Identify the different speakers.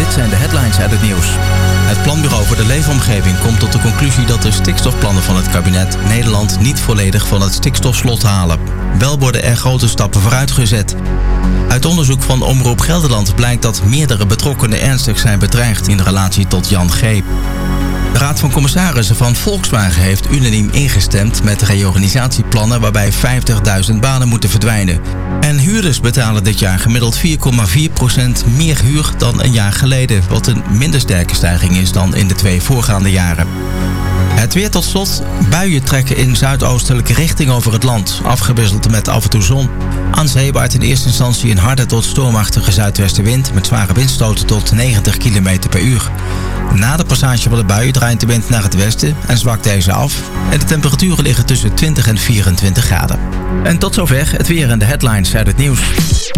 Speaker 1: dit zijn de headlines uit het nieuws. Het Planbureau voor de Leefomgeving komt tot de conclusie dat de stikstofplannen van het kabinet Nederland niet volledig van het stikstofslot halen. Wel worden er grote stappen vooruit gezet. Uit onderzoek van Omroep Gelderland blijkt dat meerdere betrokkenen ernstig zijn bedreigd in relatie tot Jan G. De Raad van Commissarissen van Volkswagen heeft unaniem ingestemd met reorganisatieplannen waarbij 50.000 banen moeten verdwijnen. En huurders betalen dit jaar gemiddeld 4,4% meer huur dan een jaar geleden, wat een minder sterke stijging is dan in de 2 voorgaande jaren. Het weer tot slot. Buien trekken in zuidoostelijke richting over het land, afgewisseld met af en toe zon. Aan zee waait in eerste instantie een harde tot stormachtige zuidwestenwind met zware windstoten tot 90 km per uur. Na de passage van de buien draait de wind naar het westen en zwakt deze af. En de temperaturen liggen tussen 20 en 24 graden. En tot zover het weer en de headlines uit het nieuws.